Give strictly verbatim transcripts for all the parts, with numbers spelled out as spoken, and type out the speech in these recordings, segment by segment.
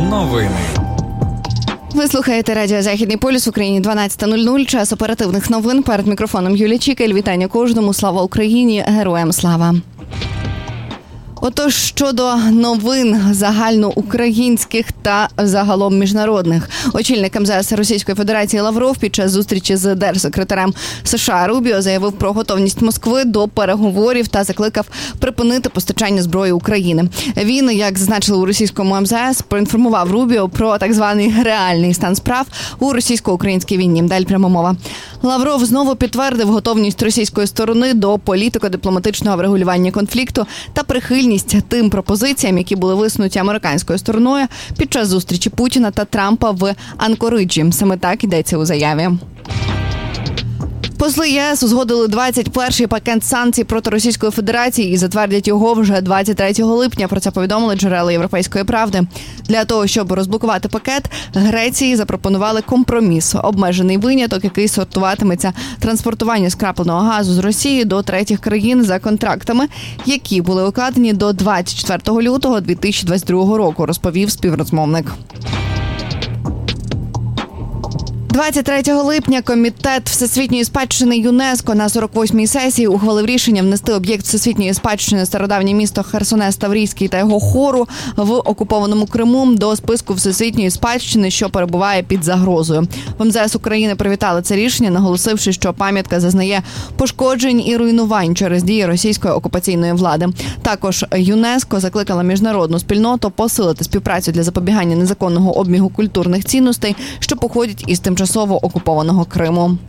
Новини. Ви слухаєте радіо «Західний полюс» в Україні дванадцята нуль нуль. Час оперативних новин. Перед мікрофоном Юлія Чікель. Вітання кожному. Слава Україні. Героям слава. Отож, щодо новин загальноукраїнських та загалом міжнародних. Очільник ем зе ес Російської Федерації Лавров під час зустрічі з держсекретарем США Рубіо заявив про готовність Москви до переговорів та закликав припинити постачання зброї Україні. Він, як зазначили у російському ем зе ес, проінформував Рубіо про так званий реальний стан справ у російсько-українській війні. Далі пряма мова. Лавров знову підтвердив готовність російської сторони до політико-дипломатичного врегулювання конфлікту та прихильність тим пропозиціям, які були висунуті американською стороною під час зустрічі Путіна та Трампа в Анкориджі. Саме так йдеться у заяві. Посли є ес узгодили двадцять перший пакет санкцій проти Російської Федерації і затвердять його вже двадцять третього липня. Про це повідомили джерела «Європейської правди». Для того, щоб розблокувати пакет, Греції запропонували компроміс – обмежений виняток, який сортуватиметься транспортування скрапленого газу з Росії до третіх країн за контрактами, які були укладені до двадцять четвертого лютого дві тисячі двадцять другого року, розповів співрозмовник. двадцять третього липня Комітет Всесвітньої спадщини ЮНЕСКО на сорок восьмій сесії ухвалив рішення внести об'єкт Всесвітньої спадщини стародавнє місто Херсонес Таврійський та його хору в окупованому Криму до списку Всесвітньої спадщини, що перебуває під загрозою. В ем зе ес України привітали це рішення, наголосивши, що пам'ятка зазнає пошкоджень і руйнувань через дії російської окупаційної влади. Також ЮНЕСКО закликала міжнародну спільноту посилити співпрацю для запобігання незаконного обмігу культурних цінностей, що походять із тимчасово окупованого Криму.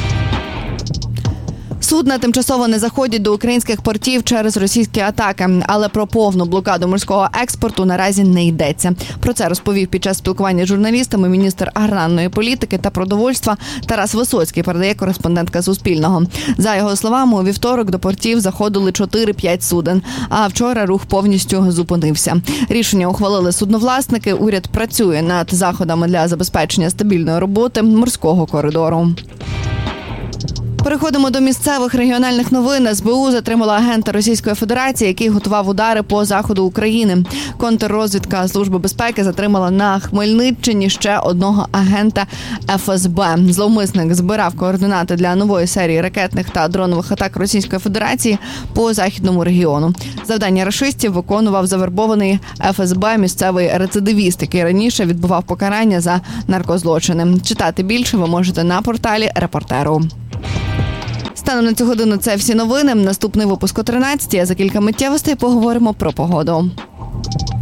Судна тимчасово не заходять до українських портів через російські атаки, але про повну блокаду морського експорту наразі не йдеться. Про це розповів під час спілкування з журналістами міністр аграрної політики та продовольства Тарас Висоцький, передає кореспондентка Суспільного. За його словами, у вівторок до портів заходили чотири-п'ять суден, а вчора рух повністю зупинився. Рішення ухвалили судновласники. Уряд працює над заходами для забезпечення стабільної роботи морського коридору. Переходимо до місцевих регіональних новин. ес бе у затримала агента Російської Федерації, який готував удари по заходу України. Контррозвідка Служби безпеки затримала на Хмельниччині ще одного агента еф ес бе. Зловмисник збирав координати для нової серії ракетних та дронових атак Російської Федерації по західному регіону. Завдання рашистів виконував завербований еф ес бе місцевий рецидивіст, який раніше відбував покарання за наркозлочини. Читати більше ви можете на порталі «Репортеру». Станом на цю годину це всі новини. Наступний випуск о тринадцятій, а за кілька миттєвостей поговоримо про погоду.